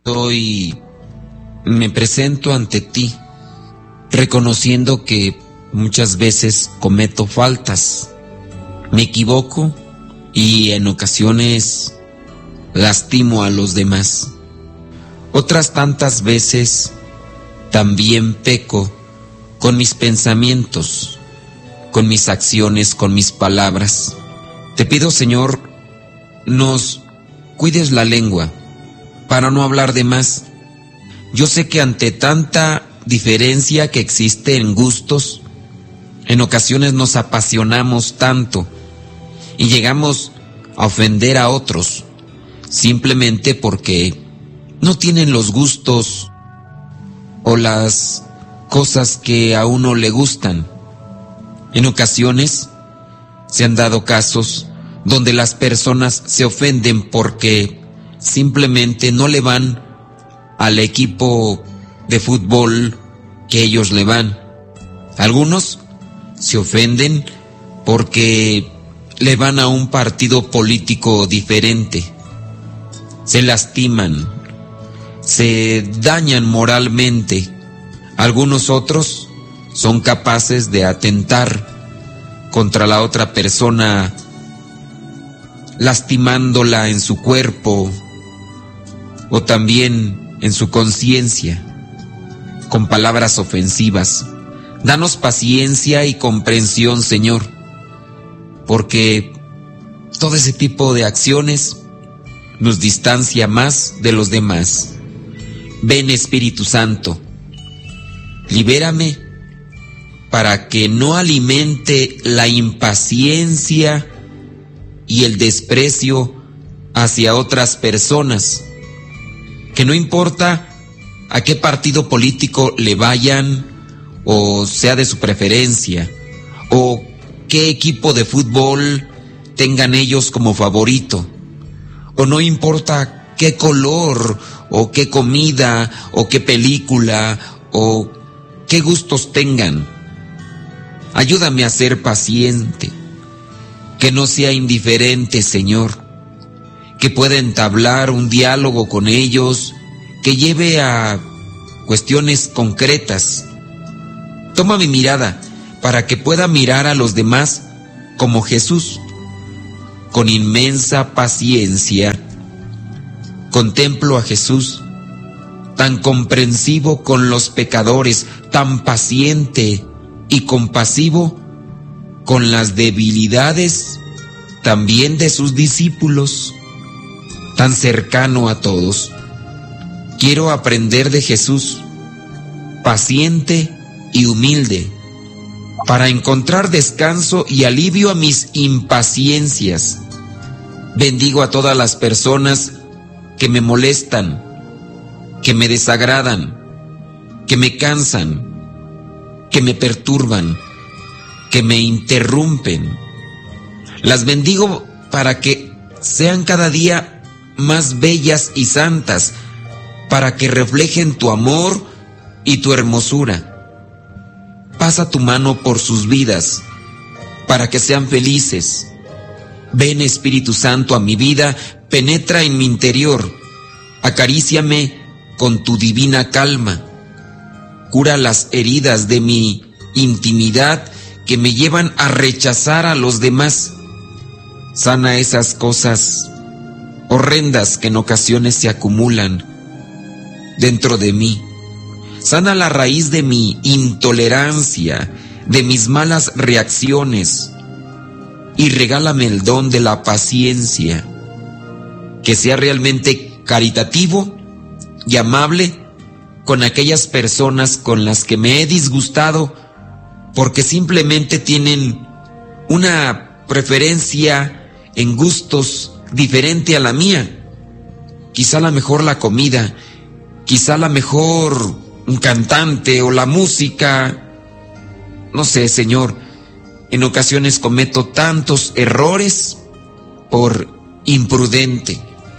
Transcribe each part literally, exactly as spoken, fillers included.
Hoy me presento ante ti, reconociendo que muchas veces cometo faltas, me equivoco y en ocasiones lastimo a los demás. Otras tantas veces también peco con mis pensamientos, con mis acciones, con mis palabras. Te pido, Señor, nos cuides la lengua para no hablar de más. Yo sé que ante tanta diferencia que existe en gustos, en ocasiones nos apasionamos tanto y llegamos a ofender a otros simplemente porque no tienen los gustos o las cosas que a uno le gustan. En ocasiones se han dado casos donde las personas se ofenden porque simplemente no le van al equipo de fútbol que ellos le van. Algunos se ofenden porque le van a un partido político diferente. Se lastiman, se dañan moralmente. Algunos otros son capaces de atentar contra la otra persona, lastimándola en su cuerpo o también en su conciencia, con palabras ofensivas. Danos paciencia y comprensión, Señor, porque todo ese tipo de acciones nos distancia más de los demás. Ven, Espíritu Santo, libérame para que no alimente la impaciencia y el desprecio hacia otras personas, que no importa a qué partido político le vayan o sea de su preferencia, o qué equipo de fútbol tengan ellos como favorito, o no importa qué color o qué comida o qué película o qué gustos tengan. Ayúdame a ser paciente, que no sea indiferente, Señor, que pueda entablar un diálogo con ellos, que lleve a cuestiones concretas. Toma mi mirada para que pueda mirar a los demás como Jesús, con inmensa paciencia. Contemplo a Jesús, tan comprensivo con los pecadores, tan paciente y compasivo con las debilidades también de sus discípulos, tan cercano a todos. Quiero aprender de Jesús, paciente y humilde, para encontrar descanso y alivio a mis impaciencias. Bendigo a todas las personas que me molestan, que me desagradan, que me cansan, que me perturban, que me interrumpen. Las bendigo para que sean cada día más bellas y santas, para que reflejen tu amor y tu hermosura. Pasa tu mano por sus vidas, para que sean felices. Ven, Espíritu Santo, a mi vida, penetra en mi interior, acaríciame con tu divina calma. Cura las heridas de mi intimidad que me llevan a rechazar a los demás. Sana esas cosas horrendas que en ocasiones se acumulan dentro de mí. Sana la raíz de mi intolerancia, de mis malas reacciones, y regálame el don de la paciencia, que sea realmente caritativo y amable con aquellas personas con las que me he disgustado porque simplemente tienen una preferencia en gustos diferente a la mía. Quizá la mejor la comida, quizá la mejor un cantante o la música. No sé, Señor, en ocasiones cometo tantos errores por imprudente.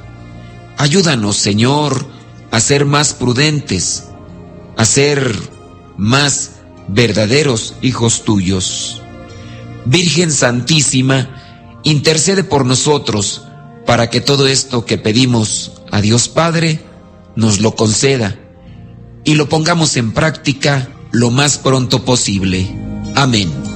Ayúdanos, Señor, a ser más prudentes, a ser más verdaderos hijos tuyos. Virgen Santísima, intercede por nosotros para que todo esto que pedimos a Dios Padre nos lo conceda y lo pongamos en práctica lo más pronto posible. Amén.